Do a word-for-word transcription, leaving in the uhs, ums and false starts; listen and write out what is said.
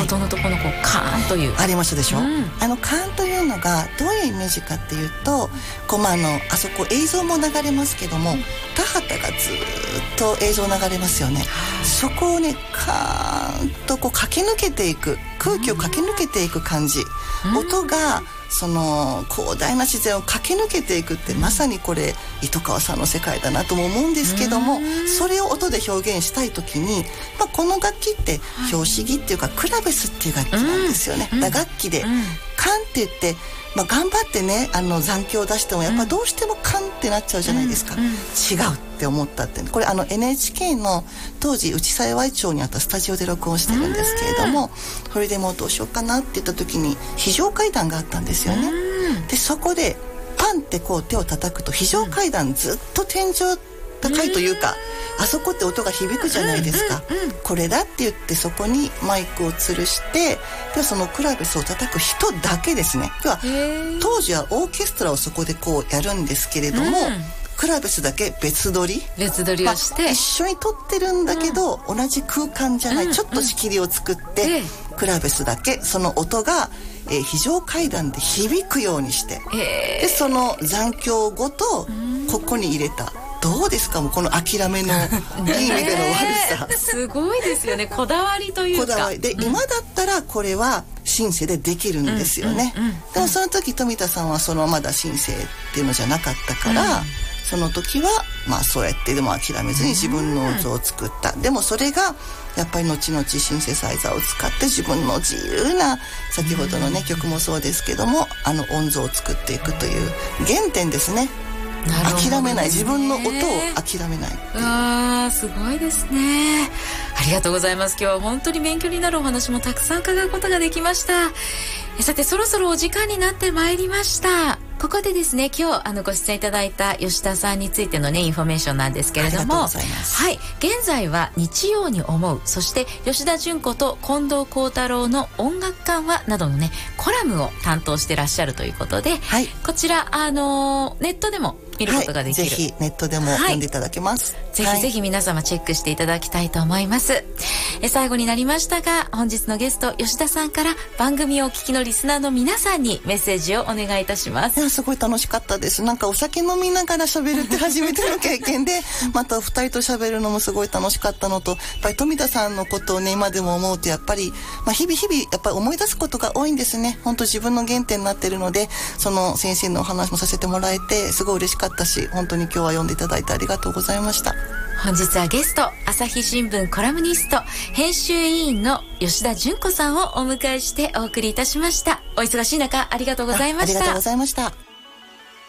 音のところのこうカーンというありましたでしょ、うん、あのカーンというのがどういうイメージかっていうと、こう、まあ、あのあそこ映像も流れますけども、うん、田畑がずっと映像流れますよね、うん、そこをねカーンとこう駆け抜けていく、空気を駆け抜けていく感じ、うん、音がその広大な自然を駆け抜けていくって、まさにこれ糸川さんの世界だなとも思うんですけども、それを音で表現したい時に、まあ、この楽器って拍子木っていうかクラベスっていう楽器なんですよね、打楽器でカンって言って、まあ、頑張ってねあの残響を出してもやっぱどうしてもカンってなっちゃうじゃないですか、うんうん、違うって思ったって、これあの エヌエイチケー の当時内幸町にあったスタジオで録音してるんですけれども、それでもうどうしようかなって言った時に非常階段があったんですよね。でそこでパンってこう手を叩くと非常階段ずっと天井高いというか、あそこって音が響くじゃないですか、うんうんうん、これだって言ってそこにマイクを吊るして、でそのクラベスを叩く人だけですね。では当時はオーケストラをそこでこうやるんですけれども、うん、クラベスだけ別撮り別撮りをして、 まあ、一緒に撮ってるんだけど、うん、同じ空間じゃない、うん、ちょっと仕切りを作って、うん、クラベスだけその音が、えー、非常階段で響くようにして、でその残響ごとここに入れた。どうですか、もうこの諦めのいい意味での悪さすごいですよね、こだわりというか、 こだわりで、うん、今だったらこれはシンセでできるんですよね、うんうんうん、でもその時富田さんはそのまだシンセっていうのじゃなかったから、うん、その時はまあそうやってでも諦めずに自分の音を作った、うん、でもそれがやっぱり後々シンセサイザーを使って自分の自由な先ほどのね、うん、曲もそうですけどもあの音像を作っていくという原点ですね。諦めない、自分の音を諦めない。 あー、すごいですね。ありがとうございます。今日は本当に勉強になるお話もたくさん伺うことができました。えさてそろそろお時間になってまいりました。ここでですね、今日あのご出演いただいた吉田さんについてのねインフォメーションなんですけれども、はい、現在は日曜に思う、そして吉田純子と近藤幸太郎の音楽館はなどのねコラムを担当してらっしゃるということで、はい、こちらあのネットでも見ることができる、 はい、ぜひネットでも読んでいただけます、 はい、ぜひぜひ皆様チェックしていただきたいと思います、はい、え最後になりましたが本日のゲスト吉田さんから番組をお聞きのリスナーの皆さんにメッセージをお願いいたします。 いやすごい楽しかったです。なんかお酒飲みながら喋るって初めての経験でまた二人と喋るのもすごい楽しかったのと、やっぱり富田さんのことをね今でも思うとやっぱり、まあ、日々日々やっぱり思い出すことが多いんですね。本当自分の原点になってるので、その先生のお話もさせてもらえてすごい嬉しかったし、本当に今日は読んでいただいてありがとうございました。 本日はゲスト朝日新聞コラムニスト編集委員の吉田純子さんをお迎えしてお送りいたしました。お忙しい中ありがとうございました。 ありがとうございました。